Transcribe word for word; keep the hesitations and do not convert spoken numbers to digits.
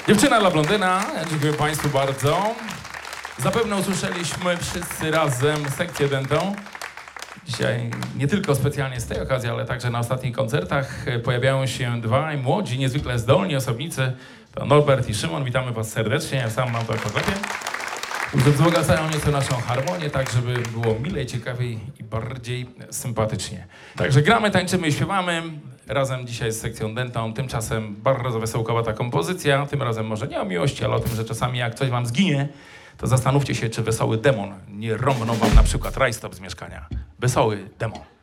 Dziewczyna dla blondyna, dziękuję Państwu bardzo. Zapewne usłyszeliśmy wszyscy razem sekcję dentą. Dzisiaj nie tylko specjalnie z tej okazji, ale także na ostatnich koncertach pojawiają się dwaj młodzi, niezwykle zdolni osobnicy. To Norbert i Szymon. Witamy Was serdecznie. Ja sam mam to jako lepiej. Wzbogacają nieco naszą harmonię, tak żeby było milej, ciekawiej i bardziej sympatycznie. Także gramy, tańczymy i śpiewamy. Razem dzisiaj z sekcją dentą. Tymczasem bardzo wesołkowa ta kompozycja. Tym razem może nie o miłości, ale o tym, że czasami jak coś Wam zginie, to zastanówcie się, czy wesoły demon nie rąbnął Wam na przykład rajstop z mieszkania. Wesoły demon.